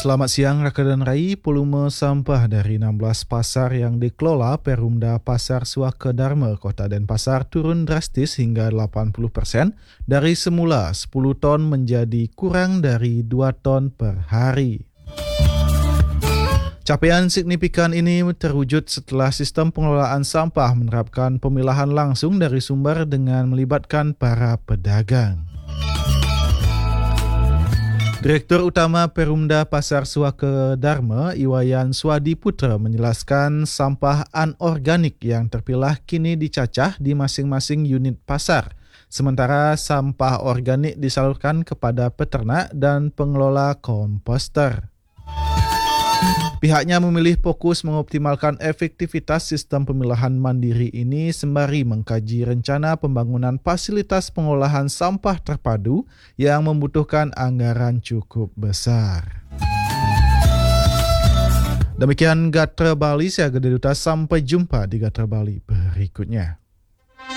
Selamat siang Raka dan Rai. Volume sampah dari 16 pasar yang dikelola Perumda Pasar Suaka Dharma Kota Denpasar turun drastis hingga 80% dari semula 10 ton menjadi kurang dari 2 ton per hari. Capaian signifikan ini terwujud setelah sistem pengelolaan sampah menerapkan pemilahan langsung dari sumber dengan melibatkan para pedagang. Direktur Utama Perumda Pasar Suaka Dharma, Iwayan Swadi Putra, menjelaskan sampah anorganik yang terpilah kini dicacah di masing-masing unit pasar. Sementara sampah organik disalurkan kepada peternak dan pengelola komposter. Pihaknya memilih fokus mengoptimalkan efektivitas sistem pemilahan mandiri ini sembari mengkaji rencana pembangunan fasilitas pengolahan sampah terpadu yang membutuhkan anggaran cukup besar. Demikian Gatra Bali, saya Gede Duta, sampai jumpa di Gatra Bali berikutnya.